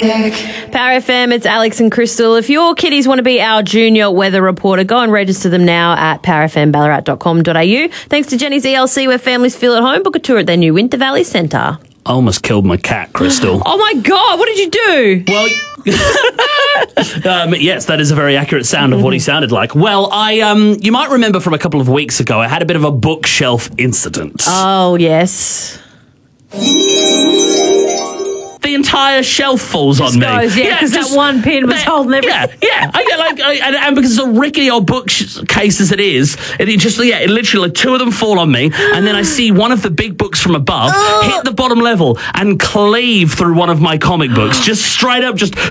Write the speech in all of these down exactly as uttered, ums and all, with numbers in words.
Power F M, it's Alex and Crystal. If your kiddies want to be our junior weather reporter, go and register them now at power f m ballarat dot com dot a u. Thanks to Jenny's E L C, where families feel at home. Book a tour at their new Winter Valley Centre. I almost killed my cat, Crystal. Oh my God, what did you do? Well, um, yes, that is a very accurate sound of what he sounded like. Well, I, um, you might remember from a couple of weeks ago, I had a bit of a bookshelf incident. Oh, yes. The entire shelf falls Just on me. goes, yeah, because just- that one pin was that- holding everything. Yeah, yeah. I get like, I, and, and because it's a rickety old bookcase as it is, and it just, yeah, it literally, like, two of them fall on me, and then I see one of the big books from above hit the bottom level and cleave through one of my comic books, just straight up, just.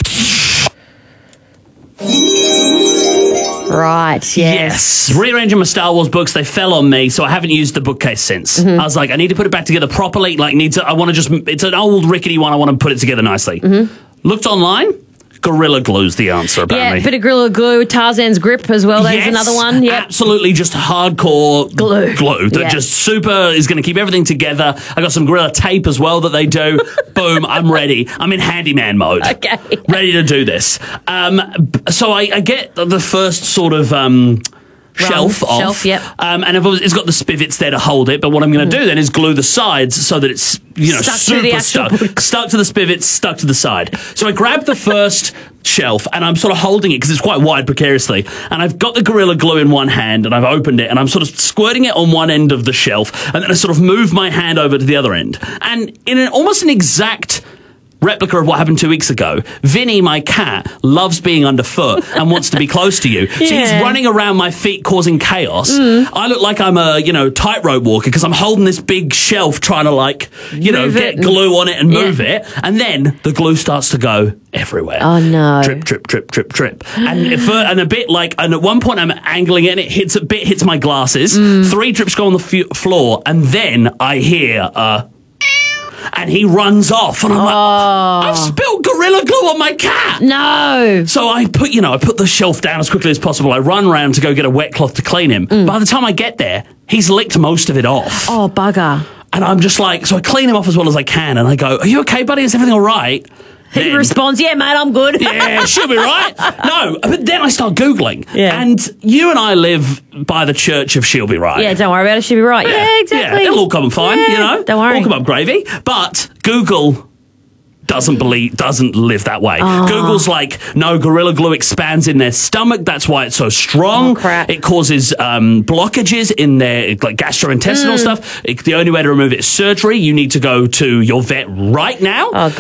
Right, yes. Yes. Rearranging my Star Wars books, they fell on me, so I haven't used the bookcase since. Mm-hmm. I was like, I need to put it back together properly. Like, need to, I want to just, it's an old rickety one. I want to put it together nicely. Mm-hmm. Looked online. Gorilla Glue's the answer, apparently. Yeah, bit of Gorilla Glue, Tarzan's Grip as well. There's Yes, another one. Yep. Absolutely just hardcore Glue. glue that Yeah. just super is going to keep everything together. I got some Gorilla Tape as well that they do. Boom, I'm ready. I'm in handyman mode. Okay. Ready to do this. Um, b- so I, I get the first sort of... Um, shelf off. Shelf, yep. Um, and I've always, it's got the spivets there to hold it, but what I'm going to do then is glue the sides so that it's, you know, Stuck to super the actual stuck. book. Stuck to the spivets, stuck to the side. So I grab the first shelf and I'm sort of holding it because it's quite wide precariously. And I've got the Gorilla Glue in one hand and I've opened it and I'm sort of squirting it on one end of the shelf and then I sort of move my hand over to the other end. And in an almost an exact replica of what happened two weeks ago, Vinny, my cat, loves being underfoot and wants to be close to you. So he's Yeah. running around my feet causing chaos. I look like I'm a, you know, tightrope walker because I'm holding this big shelf trying to, like, you know, Move get it. glue on it and Yeah. move it. And then the glue starts to go everywhere. Oh, no. Drip, drip, drip, drip, drip. And, if, uh, and a bit like, and at one point I'm angling it and it hits, a bit hits my glasses. Mm. Three drips go on the f- floor. And then I hear, uh, and he runs off, and I'm like, I've spilled Gorilla Glue on my cat. No. So I put, you know, I put the shelf down as quickly as possible. I run round to go get a wet cloth to clean him. By the time I get there, he's licked most of it off. Oh, bugger. And I'm just like, so I clean him off as well as I can, and I go, are you okay, buddy? Is everything all right? He Then- responds, yeah, mate, I'm good. yeah, she'll be right. No, but then I start Googling. Yeah. And you and I live by the church of She'll Be Right. Yeah, don't worry about it. She'll be right. Yeah, exactly. Yeah, it'll all come fine, Yeah, you know. don't worry. All come up gravy. But Google doesn't believe, doesn't live that way. Oh. Google's like, no, Gorilla Glue expands in their stomach. That's why it's so strong. Oh, crap. It causes um, blockages in their like gastrointestinal Mm. stuff. It, the only way to remove it is surgery. You need to go to your vet right now. Oh,